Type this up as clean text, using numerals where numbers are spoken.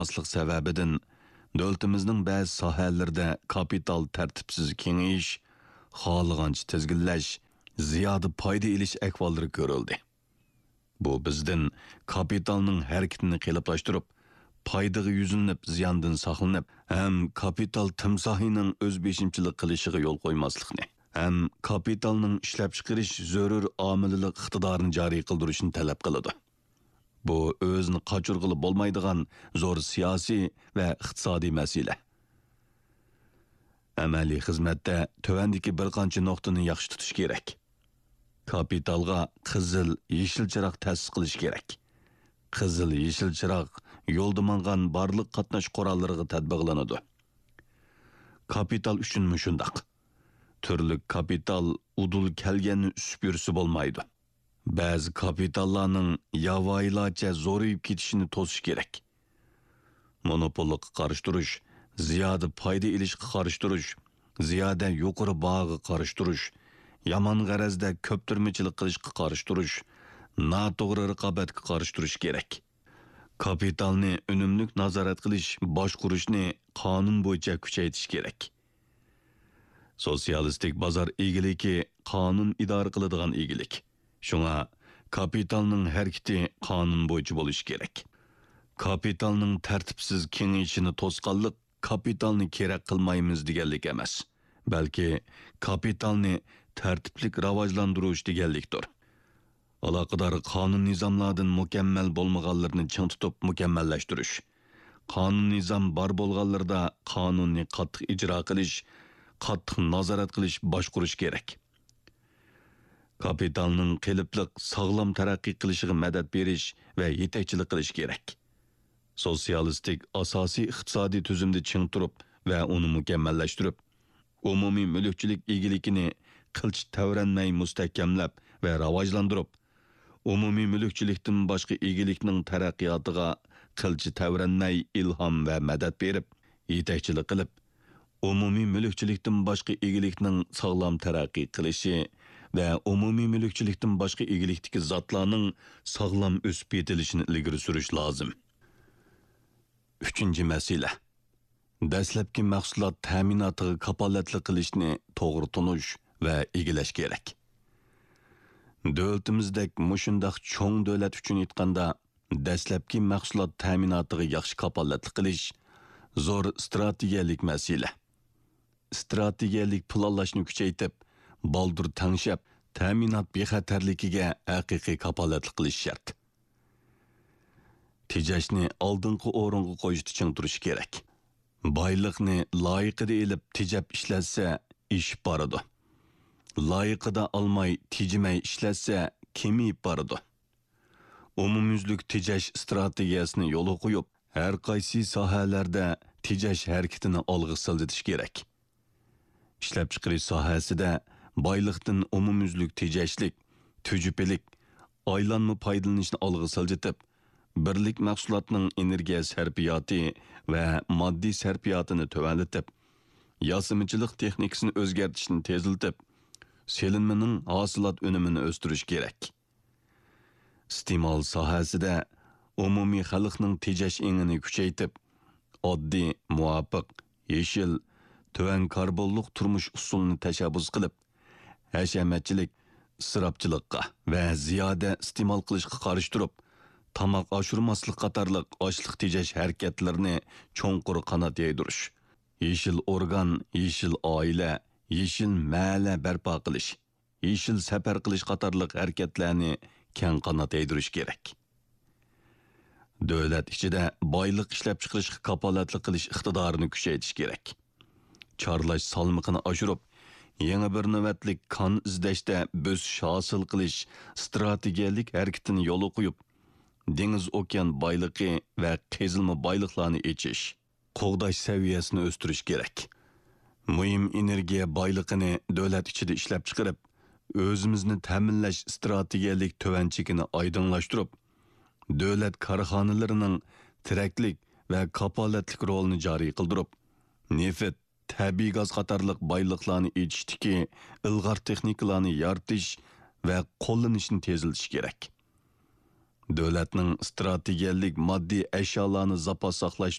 asliq sababidan davlatimizning ba'zi sohalarida kapital tartibsiz kengayish, xohlagancha tizginlash, ziyoda foyda ilish ahvollari ko'rildi. Bu bizdan kapitalning harakatini qiyinlashtirib, foydaga yuzinib, ziyondan saqlanib, ham kapital timsohining o'z beshimchilik qilishiga yo'l qo'ymaslikni, ham kapitalning ishlab chiqarish zarur omililik iqtidorini joriy qildirishni talab qiladi. Bu o'zini qochirg'ili bo'lmaydigan zo'r siyosiy va iqtisodiy masala. Amaliy xizmatda tövandagi bir qancha nuqtani yaxshi tutish kerak. Kapitalga qizil, yeshil chiroq ta'sis qilish kerak. Qizil, yeshil chiroq yo'lda mangan barliq qatnash qurollariga tatbiqlanadi. Kapital uchun shundoq. Turli kapital udul kelganni usib yursa bo'lmaydi. Ba'zi kapitallarning yavoyilarcha zo'rayib ketishini to'sish kerak. Monopollikqa qarshi turish, ziyoda foyda ilishga qarshi turish, ziyoda yuqori bag'ga qarshi turish, yomon g'arazda ko'ptirmachilik qilishga qarshi turish, noto'g'ri raqobatga qarshi turish kerak. Kapitalni unumli nazorat qilish, boshqarishni qonun bo'yicha kuchaytirish kerak. Sotsialistik bozor egiligi qonun idora qiladigan egilik. Shunga kapitalning harakati qonun bo'yicha bo'lishi kerak. Kapitalning tartibsiz kengayishini to'sqanlik kapitalni kerak qilmaymiz deganlik emas, balki kapitalni tartiblik rivojlantirish deganlikdir. Aloqador qonun nizomlardan mukammal bo'lmaganlarni ching tutib mukammallashtirish, qonun nizom bor bo'lganlarda qonunni qattiq ijro qilish, qattiq nazorat qilish, boshqarish kerak. Kapitalning qilipliq, sog'lom taraqqiy qilishiga madad berish va yetakchilik qilish kerak. Sotsialistik asosiy iqtisodiy tuzumni ching turib va uni mukammallashtirib, umumiy mulkchilik egiligini qilch tavranmay mustahkamlab va rivojlantirib, umumiy mulkchilikdan boshqa egilikning taraqqiyotiga qilch tavranmay ilhom va madad berib, yetakchilik qilib, umumiy mulkchilikdan boshqa egilikning sog'lom taraqqiy qilishi va umumiy mulkchilikdan boshqa egilikdagi zotlarning sog'lom o'sib yetilishini ilgari surish lozim. 3-chi masala. Dastlabki mahsulot ta'minotiga kapolatlik qilishni to'g'ri tunish va egilash kerak. Davlatimizdek mushundaq cho'ng davlat uchun aytganda, dastlabki mahsulot ta'minotiga yaxshi kapolatlik qilish zo'r strategiyalik masala. Strategiyalik planlashni kuchaytirib, baldur tangshab, ta'minot bexatarligiga haqiqiy kapolatlik qilish shart. Tejashni oldingi o'ringa qo'yishni ching turish kerak. Boyliqni loyiqida elib tejab ishlatsa, ish boradi. Loyiqida olmay, tejimay ishlatsa, kemiyib boradi. Umumyuzlik tejash strategiyasini yo'lga qo'yib, har qaysi sohalarda tejash harakatini olg'a siljish kerak. Ishlab chiqarish sohasida boyliqdan umumyuzlik tejashlik, tujublik, aylanma foydalanishni olg'a siljitib, birlik mahsulotning energiya sarfiyoti va moddiy sarfiyotini tuvanlatib, yasimichilik texnikasini o'zgartirishni teziltib, selinmaning hosilat unumini o'stirish kerak. Stimul sohasida umumiy xalqning tejash engini kuchaytirib, oddiy, muvofiq, yeshil, tuvan karbonliq turmush usulini tashabbus qilib, hashamatchilik, isrofchilikqa va ziyoda iste'mol qilishga qarshi turib, tamoq oshirmaslik qatorliq ochliq tejash harakatlarini cho'nqur qanot yaydirish, yeshil organ, yeshil oila, yeshil mahalla barpo qilish, yeshil safar qilish qatorliq harakatlarni keng qanot yaydirish kerak. Davlat ichida boyliq ishlab chiqarishga kapolatlik qilish iqtidorini kuchaytirish kerak. Chorlash salmog'ini oshirib, yangi bir navbatlik kon izlashda bo'sish hosil qilish strategiyalik harakatini yo'l qo'yib, dengiz okean boyligi va qazilma boyliqlarni echish, qo'g'dash saviyasini o'stirish kerak. Muhim energiya boyligini davlat ichida ishlab chiqarib, o'zimizni ta'minlash strategiyalik tuvanchigini oydinlashtirib, davlat korxonalarining tiraklik va kapolatlik rolini joriy qildirib, neft, tabiiy gaz qatorliq boyliqlarni echishdiki, ilg'or texnikalarni yaratish va qo'llanishni tezlatish kerak. Davlatning strategiyalik moddiy ashyolarni zapas saqlash